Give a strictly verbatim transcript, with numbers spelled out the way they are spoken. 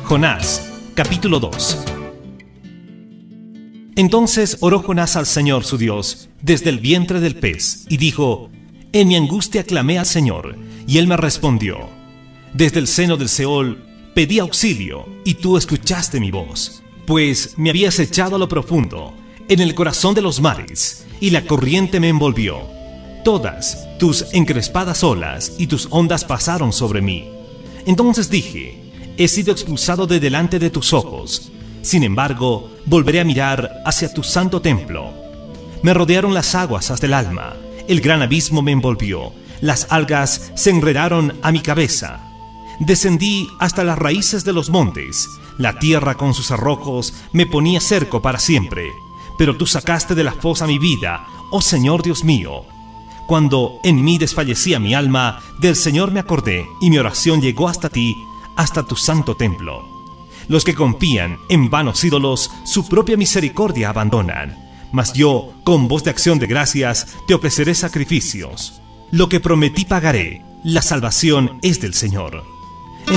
Jonás, capítulo dos. Entonces oró Jonás al Señor su Dios desde el vientre del pez y dijo: En mi angustia clamé al Señor, y Él me respondió. Desde el seno del Seol pedí auxilio, y tú escuchaste mi voz. Pues me habías echado a lo profundo, en el corazón de los mares, y la corriente me envolvió. Todas tus encrespadas olas y tus ondas pasaron sobre mí. Entonces dije: He sido expulsado de delante de tus ojos. Sin embargo, volveré a mirar hacia tu santo templo. Me rodearon las aguas hasta el alma. El gran abismo me envolvió. Las algas se enredaron a mi cabeza. Descendí hasta las raíces de los montes. La tierra con sus arrojos me ponía cerco para siempre. Pero tú sacaste de la fosa mi vida, oh Señor Dios mío. Cuando en mí desfallecía mi alma, del Señor me acordé, y mi oración llegó hasta ti, hasta tu santo templo. Los que confían en vanos ídolos, su propia misericordia abandonan. Mas yo, con voz de acción de gracias, te ofreceré sacrificios. Lo que prometí pagaré, la salvación es del Señor.